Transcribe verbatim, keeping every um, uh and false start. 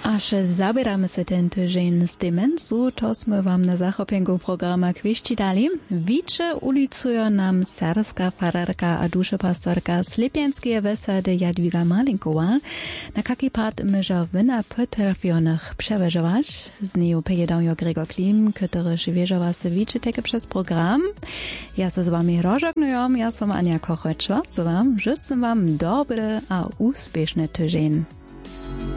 Aż zabieramy se ten tydzień z demencu, to sme wam na zachopienku programa kwiści dali. Wicze ulicują nam serska fararka a duszepastorka Slipianskie wesady Jadwiga Malinkowa. Na kaki part myża wyna potrafionych przewyżywać. Z niej pojedą Gregor Klim, który żywieżowa se wicze teke przez program. Ja se z wami rozżegnuję, ja som Ania Kochocz-Schwarzowa. Życzę wam dobry a uspieszny tydzień.